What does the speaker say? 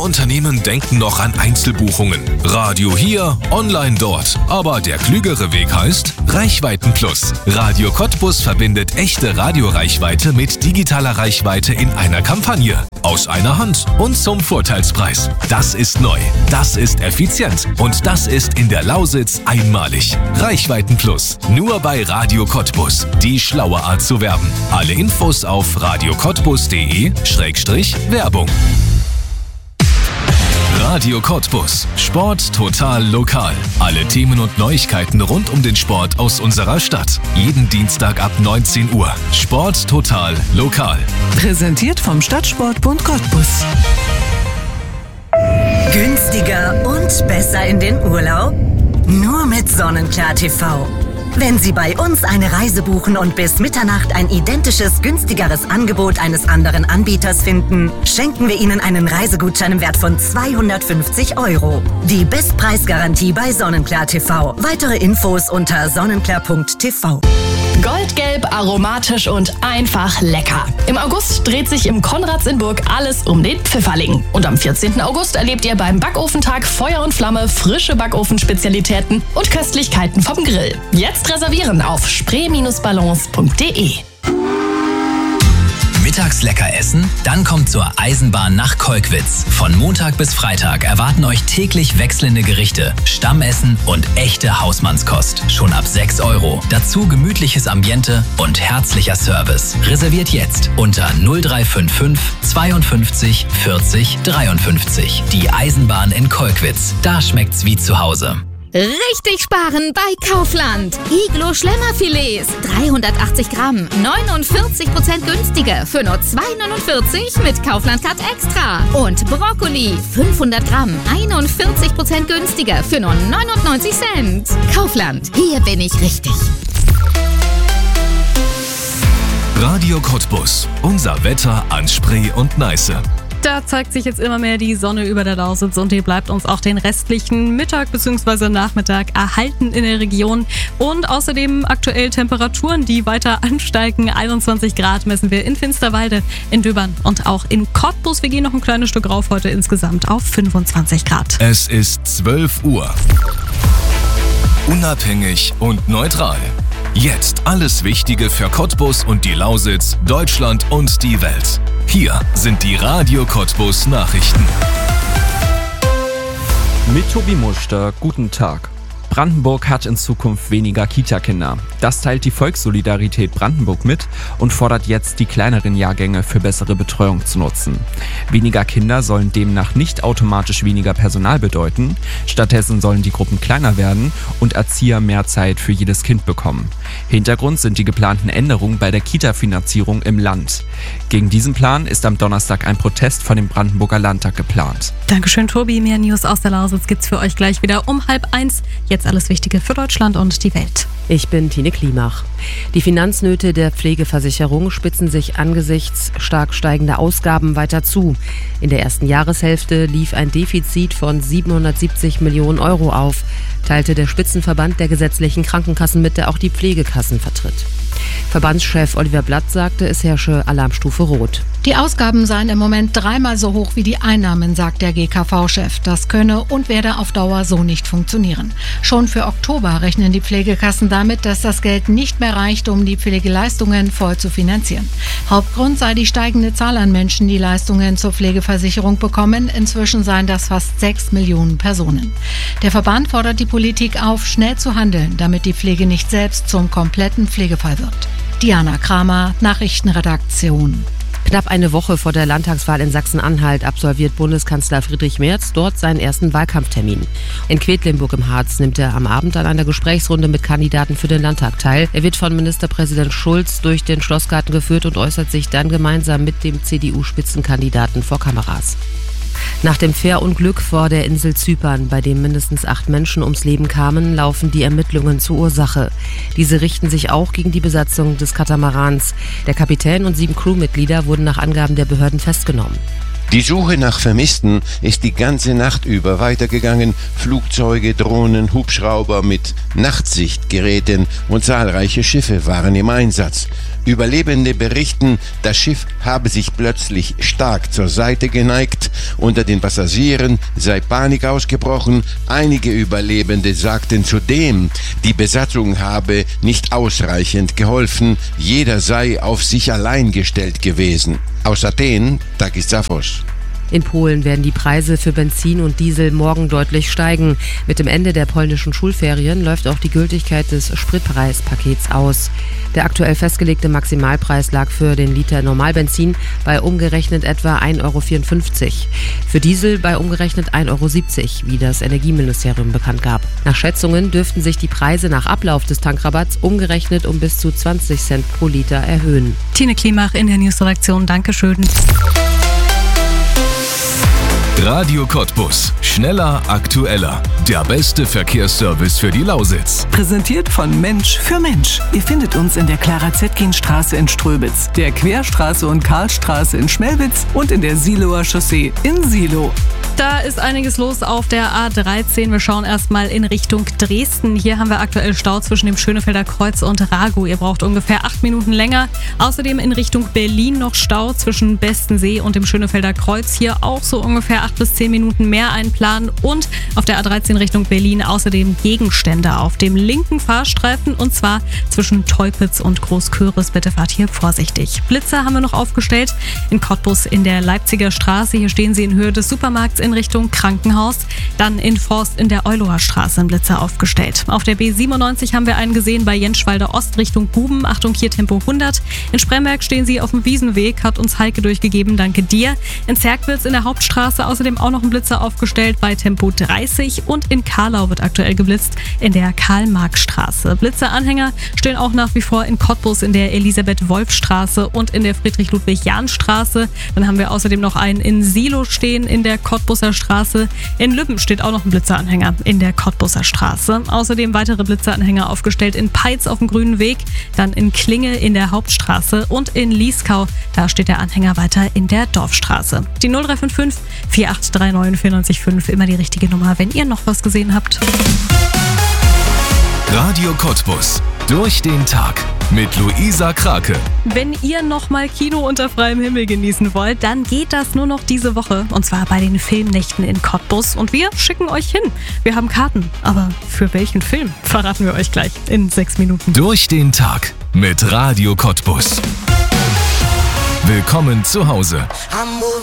Unternehmen denken noch an Einzelbuchungen. Radio hier, online dort. Aber der klügere Weg heißt Reichweiten-Plus. Radio Cottbus verbindet echte Radioreichweite mit digitaler Reichweite in einer Kampagne. Aus einer Hand und zum Vorteilspreis. Das ist neu, das ist effizient und das ist in der Lausitz einmalig. Reichweiten-Plus. Nur bei Radio Cottbus. Die schlaue Art zu werben. Alle Infos auf radiocottbus.de/Werbung. Radio Cottbus. Sport total lokal. Alle Themen und Neuigkeiten rund um den Sport aus unserer Stadt. Jeden Dienstag ab 19 Uhr. Sport total lokal. Präsentiert vom Stadtsportbund Cottbus. Günstiger und besser in den Urlaub? Nur mit Sonnenklar TV. Wenn Sie bei uns eine Reise buchen und bis Mitternacht ein identisches, günstigeres Angebot eines anderen Anbieters finden, schenken wir Ihnen einen Reisegutschein im Wert von 250 €. Die Bestpreisgarantie bei Sonnenklar TV. Weitere Infos unter sonnenklar.tv. Goldgelb, aromatisch und einfach lecker. Im August dreht sich im Konrads in Burg alles um den Pfifferling. Und am 14. August erlebt ihr beim Backofentag Feuer und Flamme frische Backofenspezialitäten und Köstlichkeiten vom Grill. Jetzt reservieren auf spree-ballons.de. Mittags lecker essen? Dann kommt zur Eisenbahn nach Kolkwitz. Von Montag bis Freitag erwarten euch täglich wechselnde Gerichte, Stammessen und echte Hausmannskost. Schon ab 6 €. Dazu gemütliches Ambiente und herzlicher Service. Reserviert jetzt unter 0355 52 40 53. Die Eisenbahn in Kolkwitz. Da schmeckt's wie zu Hause. Richtig sparen bei Kaufland. Iglo Schlemmerfilets, 380 Gramm, 49% günstiger für nur 2,49 mit Kaufland Cut Extra. Und Brokkoli, 500 Gramm, 41% günstiger für nur 99 Cent. Kaufland, hier bin ich richtig. Radio Cottbus. Unser Wetter an Spree und Neiße. Da zeigt sich jetzt immer mehr die Sonne über der Lausitz und die bleibt uns auch den restlichen Mittag bzw. Nachmittag erhalten in der Region. Und außerdem aktuell Temperaturen, die weiter ansteigen. 21 Grad messen wir in Finsterwalde, in Döbern und auch in Cottbus. Wir gehen noch ein kleines Stück rauf, heute insgesamt auf 25 Grad. Es ist 12 Uhr. Unabhängig und neutral. Jetzt alles Wichtige für Cottbus und die Lausitz, Deutschland und die Welt. Hier sind die Radio Cottbus Nachrichten. Mit Tobi Muster, guten Tag. Brandenburg hat in Zukunft weniger Kita-Kinder. Das teilt die Volkssolidarität Brandenburg mit und fordert jetzt, die kleineren Jahrgänge für bessere Betreuung zu nutzen. Weniger Kinder sollen demnach nicht automatisch weniger Personal bedeuten. Stattdessen sollen die Gruppen kleiner werden und Erzieher mehr Zeit für jedes Kind bekommen. Hintergrund sind die geplanten Änderungen bei der Kita-Finanzierung im Land. Gegen diesen Plan ist am Donnerstag ein Protest vor dem Brandenburger Landtag geplant. Dankeschön, Tobi. Mehr News aus der Lausitz gibt's für euch gleich wieder um 12:30. Jetzt alles Wichtige für Deutschland und die Welt. Ich bin Tine Klimach. Die Finanznöte der Pflegeversicherung spitzen sich angesichts stark steigender Ausgaben weiter zu. In der ersten Jahreshälfte lief ein Defizit von 770 Millionen € auf, teilte der Spitzenverband der gesetzlichen Krankenkassen mit, der auch die Pflegekassen vertritt. Verbandschef Oliver Blatt sagte, es herrsche Alarmstufe Rot. Die Ausgaben seien im Moment 3-mal so hoch wie die Einnahmen, sagt der GKV-Chef. Das könne und werde auf Dauer so nicht funktionieren. Schon für Oktober rechnen die Pflegekassen damit, dass das Geld nicht mehr reicht, um die Pflegeleistungen voll zu finanzieren. Hauptgrund sei die steigende Zahl an Menschen, die Leistungen zur Pflegeversicherung bekommen. Inzwischen seien das fast 6 Millionen Personen. Der Verband fordert die Politik auf, schnell zu handeln, damit die Pflege nicht selbst zum kompletten Pflegefall wird. Diana Kramer, Nachrichtenredaktion. Knapp eine Woche vor der Landtagswahl in Sachsen-Anhalt absolviert Bundeskanzler Friedrich Merz dort seinen ersten Wahlkampftermin. In Quedlinburg im Harz nimmt er am Abend an einer Gesprächsrunde mit Kandidaten für den Landtag teil. Er wird von Ministerpräsident Schulz durch den Schlossgarten geführt und äußert sich dann gemeinsam mit dem CDU-Spitzenkandidaten vor Kameras. Nach dem Fährunglück vor der Insel Zypern, bei dem mindestens 8 Menschen ums Leben kamen, laufen die Ermittlungen zur Ursache. Diese richten sich auch gegen die Besatzung des Katamarans. Der Kapitän und 7 Crewmitglieder wurden nach Angaben der Behörden festgenommen. Die Suche nach Vermissten ist die ganze Nacht über weitergegangen. Flugzeuge, Drohnen, Hubschrauber mit Nachtsichtgeräten und zahlreiche Schiffe waren im Einsatz. Überlebende berichten, das Schiff habe sich plötzlich stark zur Seite geneigt. Unter den Passagieren sei Panik ausgebrochen. Einige Überlebende sagten zudem, die Besatzung habe nicht ausreichend geholfen. Jeder sei auf sich allein gestellt gewesen. Aus Athen, Takis Zaphos. In Polen werden die Preise für Benzin und Diesel morgen deutlich steigen. Mit dem Ende der polnischen Schulferien läuft auch die Gültigkeit des Spritpreispakets aus. Der aktuell festgelegte Maximalpreis lag für den Liter Normalbenzin bei umgerechnet etwa 1,54 €. Für Diesel bei umgerechnet 1,70 €, wie das Energieministerium bekannt gab. Nach Schätzungen dürften sich die Preise nach Ablauf des Tankrabatts umgerechnet um bis zu 20 Cent pro Liter erhöhen. Tine Klimach in der Newsredaktion, Dankeschön. Radio Cottbus. Schneller, aktueller. Der beste Verkehrsservice für die Lausitz. Präsentiert von Mensch für Mensch. Ihr findet uns in der Clara-Zetkin-Straße in Ströbitz, der Querstraße und Karlstraße in Schmelwitz und in der Siloer Chaussee in Silo. Da ist einiges los auf der A13. Wir schauen erstmal in Richtung Dresden. Hier haben wir aktuell Stau zwischen dem Schönefelder Kreuz und Ragow. Ihr braucht ungefähr 8 Minuten länger. Außerdem in Richtung Berlin noch Stau zwischen Bestensee und dem Schönefelder Kreuz. Hier auch so ungefähr 8 bis 10 Minuten mehr einplanen. Und auf der A13 Richtung Berlin außerdem Gegenstände auf dem linken Fahrstreifen, und zwar zwischen Teupitz und Großköris. Bitte fahrt hier vorsichtig. Blitzer haben wir noch aufgestellt in Cottbus in der Leipziger Straße. Hier stehen sie in Höhe des Supermarkts in Richtung Krankenhaus. Dann in Forst in der Euloher Straße ein Blitzer aufgestellt. Auf der B97 haben wir einen gesehen bei Jenschwalde Ost Richtung Guben. Achtung, hier Tempo 100. In Spremberg stehen sie auf dem Wiesenweg, hat uns Heike durchgegeben, danke dir. In Zerkwitz in der Hauptstraße außerdem auch noch ein Blitzer aufgestellt bei Tempo 30 und in Karlau wird aktuell geblitzt in der Karl-Marx-Straße. Blitzeranhänger stehen auch nach wie vor in Cottbus in der Elisabeth-Wolf-Straße und in der Friedrich-Ludwig-Jahn-Straße. Dann haben wir außerdem noch einen in Silo stehen in der Cottbuser Straße. In Lübben steht auch noch ein Blitzeranhänger in der Cottbuser Straße. Außerdem weitere Blitzeranhänger aufgestellt in Peitz auf dem Grünen Weg, dann in Klinge in der Hauptstraße und in Lieskau, da steht der Anhänger weiter in der Dorfstraße. Die 0355 4839 945, immer die richtige Nummer, wenn ihr noch was gesehen habt. Radio Cottbus. Durch den Tag mit Luisa Krake. Wenn ihr nochmal Kino unter freiem Himmel genießen wollt, dann geht das nur noch diese Woche. Und zwar bei den Filmnächten in Cottbus. Und wir schicken euch hin. Wir haben Karten. Aber für welchen Film verraten wir euch gleich in 6 Minuten. Durch den Tag mit Radio Cottbus. Willkommen zu Hause.